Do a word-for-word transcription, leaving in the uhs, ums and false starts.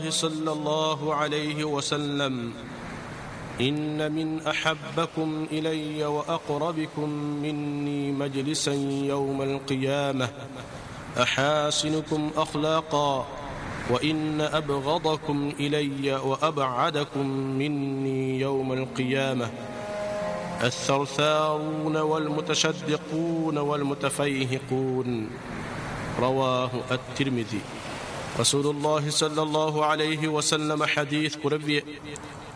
صلى الله عليه وسلم: إن من أحبكم إلي وأقربكم مني مجلسا يوم القيامة أحاسنكم أخلاقا، وإن أبغضكم إلي وأبعدكم مني يوم القيامة الثرثارون والمتشدقون والمتفيهقون. رواه الترمذي. رسول الله صلى الله عليه وسلم حديث كربي